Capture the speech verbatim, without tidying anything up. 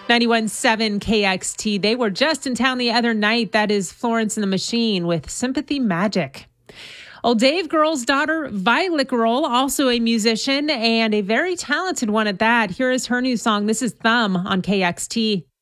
ninety-one point seven K X T. They were just in town the other night. That is Florence and the Machine with Sympathy Magic. Old Dave Grohl's daughter, Violet Grohl, also a musician and a very talented one at that. Here is her new song. This is Thumb on K X T.